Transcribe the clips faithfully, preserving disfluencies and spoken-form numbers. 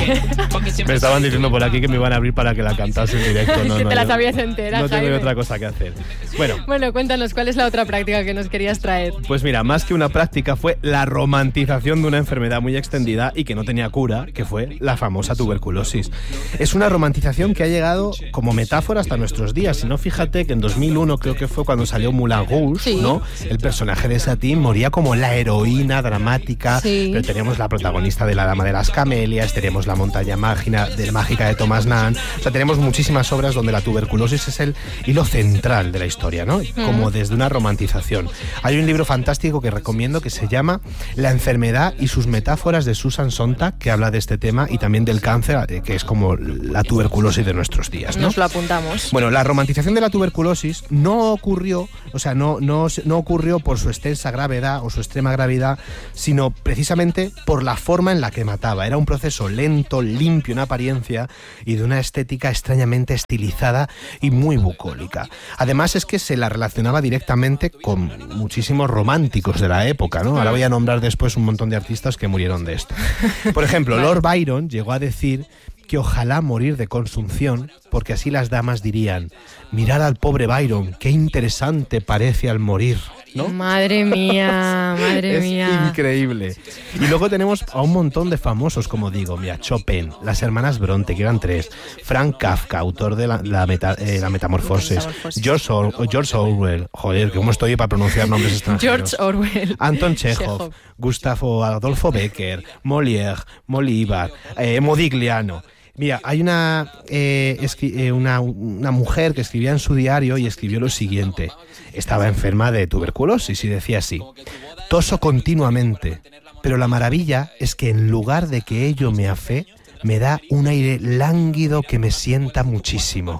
Me estaban diciendo por aquí que me iban a abrir para que la cantase en directo. No, que no, te la yo sabías entera, No tengo Jaime. otra cosa que hacer. Bueno, Bueno, cuéntanos, ¿cuál es la otra práctica que nos querías traer? pues mira, más que una práctica fue la romantización de una enfermedad muy extendida y que no tenía cura, que fue la famosa tuberculosis. Es una romantización que ha llegado como metáfora hasta nuestros días. Si no, fíjate que en dos mil uno creo que fue cuando salió Moulin Rouge, Sí. ¿no? El personaje de Satine moría como la heroína dramática, Sí. pero teníamos la protagonista de La Dama de las Camelias, teníamos La Montaña Mágica de, mágica de Thomas Mann, o sea, tenemos muchísimas obras donde la tuberculosis es el hilo central de la historia, ¿no? Como desde una romantización. Hay un libro fantástico que recomiendo que se llama La enfermedad y sus metáforas, de Susan Sontag, que habla de este tema y también del cáncer, eh, que es como la tuberculosis de nuestros días, ¿no? Nos lo apuntamos. Bueno, la romantización de la tuberculosis no ocurrió, o sea, no, no, no ocurrió por su extensa gravedad o su extrema gravedad, sino precisamente por la forma en la que mataba. Era un proceso lento, limpio en apariencia y de una estética extrañamente estilizada y muy bucólica. Además es que se la relacionaba directamente con muchísimos románticos de la época, ¿no? Ahora voy a nombrar después un montón de artistas que murieron de esto. Por ejemplo, Lord Byron llegó a decir que ojalá morir de consunción, porque así las damas dirían: mirad al pobre Byron, qué interesante parece al morir, ¿no? Madre mía, madre Es mía. increíble. Y luego tenemos a un montón de famosos, como digo, mira, Chopin, las hermanas Bronte, que eran tres, Frank Kafka, autor de la, la, meta, eh, la Metamorfosis, Metamorfosis. George, Or- George Orwell, joder, ¿cómo estoy para pronunciar nombres extranjeros? George Orwell. Anton Chekhov, Chekhov. Gustavo Adolfo Becker, Molière, Molívar, eh, Modigliano. Mira, hay una, eh, escri- eh, una, una mujer que escribía en su diario y escribió lo siguiente. Estaba enferma de tuberculosis y decía así: toso continuamente, pero la maravilla es que en lugar de que ello me afee, me da un aire lánguido que me sienta muchísimo.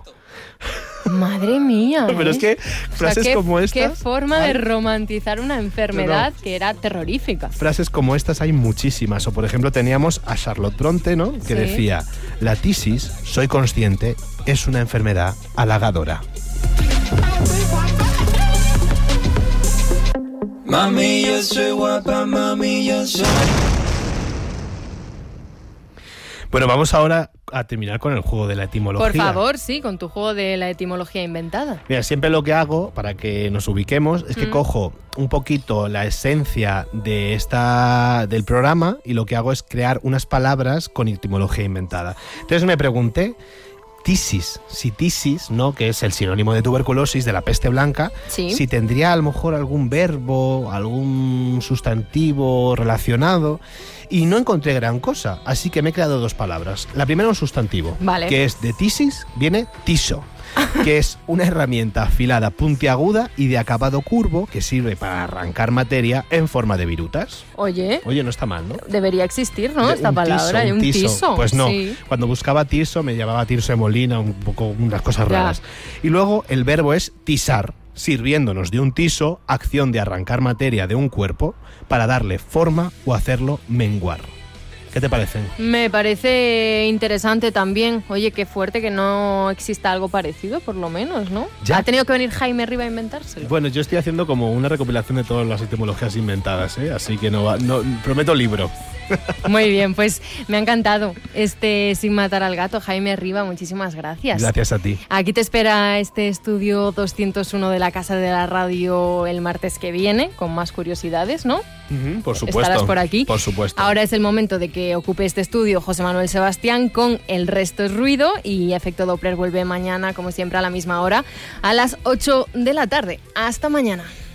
Madre mía. Pero ¿eh? es que O sea, frases qué- como Qué estas... forma Ay. de romantizar una enfermedad que era terrorífica. Frases como estas hay muchísimas. O por ejemplo teníamos a Charlotte Bronte, ¿no? Que Sí. decía: la tisis, soy consciente, es una enfermedad halagadora. Mami, yo soy guapa, mami, yo soy. Bueno, vamos ahora a terminar con el juego de la etimología. Por favor, sí, con tu juego de la etimología inventada. Mira, siempre lo que hago, para que nos ubiquemos, es que Mm. cojo un poquito la esencia de esta, del programa y lo que hago es crear unas palabras con etimología inventada. Entonces me pregunté, tisis, si tisis, ¿no? Que es el sinónimo de tuberculosis, de la peste blanca, Sí. si tendría a lo mejor algún verbo, algún sustantivo relacionado, y no encontré gran cosa, así que me he creado dos palabras. La primera, un sustantivo, Vale. que es de tisis, viene tiso, que es una herramienta afilada, puntiaguda y de acabado curvo que sirve para arrancar materia en forma de virutas. Oye, Oye, no está mal, ¿no? debería existir, ¿no? De- Esta un palabra, tiso, y un tiso. Pues no, Sí. cuando buscaba tiso me llamaba Tirso de Molina, un poco unas cosas Ya. raras. Y luego el verbo es tisar, sirviéndonos de un tiso, acción de arrancar materia de un cuerpo para darle forma o hacerlo menguar. ¿Qué te parece? Me parece interesante también. Oye, qué fuerte que no exista algo parecido, por lo menos, ¿no? Ya. Ha tenido que venir Jaime Riva a inventárselo. Bueno, yo estoy haciendo como una recopilación de todas las etimologías inventadas, ¿eh? Así que no, va- no prometo libro. Muy bien, pues me ha encantado este Sin matar al gato. Jaime Riva, muchísimas gracias. Gracias a ti. Aquí te espera este estudio doscientos uno de la Casa de la Radio el martes que viene, con más curiosidades, ¿no? Ujú, por supuesto. Estarás por aquí. Por supuesto. Ahora es el momento de que ocupe este estudio José Manuel Sebastián con El resto es ruido, y Efecto Doppler vuelve mañana, como siempre, a la misma hora, a las ocho de la tarde. Hasta mañana.